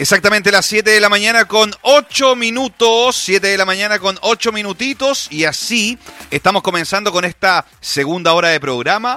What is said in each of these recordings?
Exactamente las 7 de la mañana con 8 minutos, 7 de la mañana con 8 minutitos, y así estamos comenzando con esta segunda hora de programa.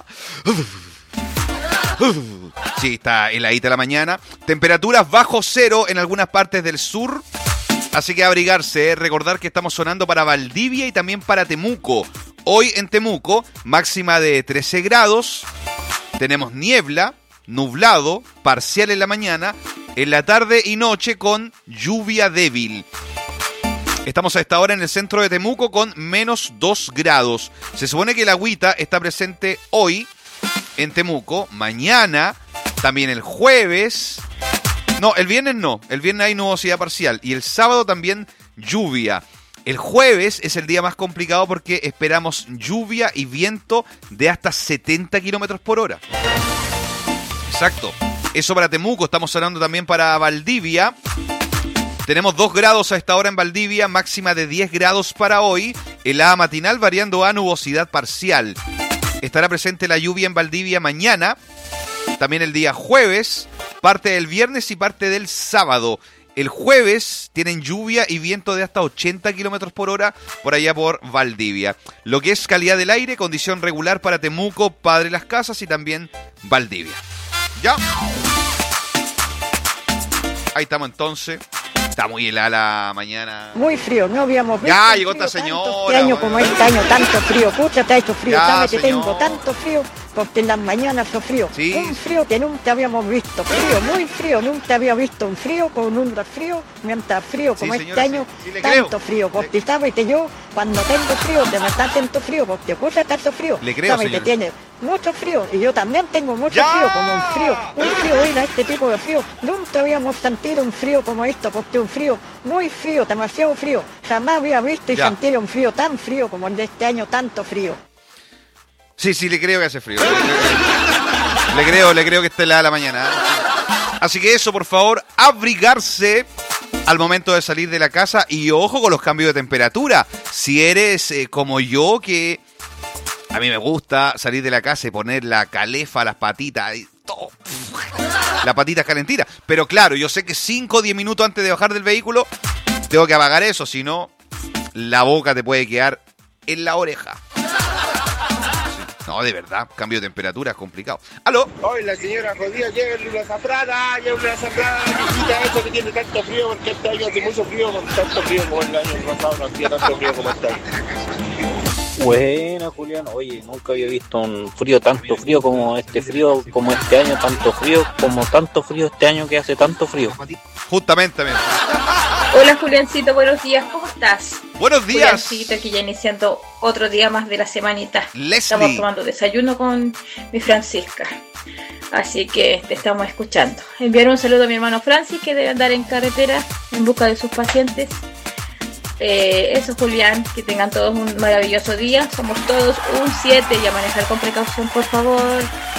Sí, está heladita la mañana. Temperaturas bajo cero en algunas partes del sur, así que abrigarse, recordar que estamos sonando para Valdivia y también para Temuco. Hoy en Temuco, máxima de 13 grados, tenemos niebla, nublado, parcial en la mañana, en la tarde y noche con lluvia débil. Estamos a esta hora en el centro de Temuco con menos 2 grados. Se supone que el agüita está presente hoy en Temuco, mañana, también el jueves. No, el viernes no. El viernes hay nubosidad parcial. Y el sábado también lluvia. El jueves es el día más complicado porque esperamos lluvia y viento de hasta 70 kilómetros por hora. Exacto. Eso para Temuco. Estamos hablando también para Valdivia. Tenemos 2 grados a esta hora en Valdivia, máxima de 10 grados para hoy. Helada matinal variando a nubosidad parcial. Estará presente la lluvia en Valdivia mañana, también el día jueves, parte del viernes y parte del sábado. El jueves tienen lluvia y viento de hasta 80 kilómetros por hora por allá por Valdivia. Lo que es calidad del aire, condición regular para Temuco, Padre Las Casas y también Valdivia. ¿Ya? Ahí estamos entonces. Está muy helada la mañana. Muy frío, no habíamos visto. Ya llegó esta señora. Este año como este año, tanto frío. Pucha, te ha hecho frío. Ya, ¿Sabes que señor. tengo tanto frío? Porque en las mañanas hace frío. Sí. Un frío que nunca habíamos visto. Frío, muy frío. Nunca había visto un frío con un resfrío. Mientras frío como Sí, este señora, año, sí, le tanto creo. frío. Porque sabes que yo, cuando tengo frío, de verdad tanto frío, porque ocurre tanto frío. Le creo, sabes que señora. tiene mucho frío. Y yo también tengo mucho ¡Ya! frío, como un frío, oiga, este tipo de frío. Nunca habíamos sentido un frío como esto, porque un frío muy frío, demasiado frío. Jamás había visto y Ya. sentido un frío tan frío como el de este año, tanto frío. Sí, le creo que hace frío. Le creo que está helada la mañana. Así que eso, por favor, abrigarse al momento de salir de la casa y ojo con los cambios de temperatura. Si eres como yo, que a mí me gusta salir de la casa y poner la calefa a las patitas y todo. Las patitas calentitas. Pero claro, yo sé que 5 o 10 minutos antes de bajar del vehículo tengo que apagar eso, si no, la boca te puede quedar en la oreja. No, de verdad, cambio de temperatura es complicado. ¿Aló? Hoy la señora jodida, llévenle una zafrada, necesita eso que tiene tanto frío, porque este año hace mucho frío, con tanto frío como el año pasado, no hacía tanto frío como este año. Buena, Julián. Oye, nunca había visto un frío, tanto frío como este año, tanto frío este año que hace tanto frío. Justamente, amigo. Hola Juliancito, buenos días, ¿cómo estás? Buenos días. Juliancito, aquí ya iniciando otro día más de la semanita. Leslie. Estamos tomando desayuno con mi Francisca, así que te estamos escuchando. Enviar un saludo a mi hermano Francis, que debe andar en carretera en busca de sus pacientes. Eso, Julián, que tengan todos un maravilloso día. Somos todos un 7 y a manejar con precaución, por favor.